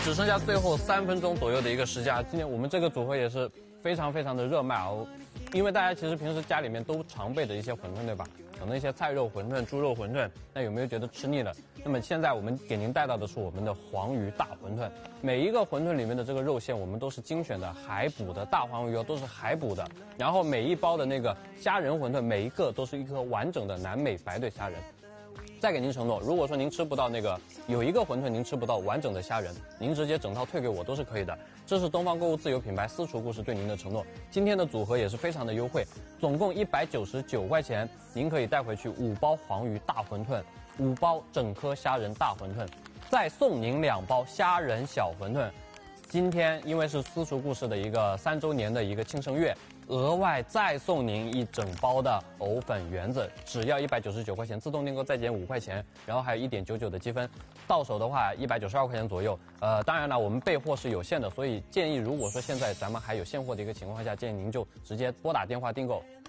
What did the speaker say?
只剩下最后3分钟左右的一个时间啊！今天我们这个组合也是非常的热卖啊！因为大家其实平时家里面都常备的一些馄饨，对吧？可能一些菜肉馄饨、猪肉馄饨，那有没有觉得吃腻了？那么现在我们给您带到的是我们的黄鱼大馄饨，每一个馄饨里面的这个肉馅我们都是精选的海捕的大黄鱼哦，都是海捕的。然后每一包的那个虾仁馄饨，每一个都是一颗完整的南美白对虾仁。再给您承诺，如果说您吃不到那个有一个馄饨您吃不到完整的虾仁，您直接整套退给我都是可以的。这是东方购物自有品牌私厨故事对您的承诺。今天的组合也是非常的优惠，总共199块钱，您可以带回去5包黄鱼大馄饨，5包整颗虾仁大馄饨，再送您2包虾仁小馄饨。今天因为是私厨故事的一个3周年的一个庆生月，额外再送您一整包的藕粉圆子，只要199块钱，自动订购再减5块钱，然后还有1.99的积分，到手的话192块钱左右。当然了，我们备货是有限的，所以建议如果说现在咱们还有现货的一个情况下，建议您就直接拨打电话订购。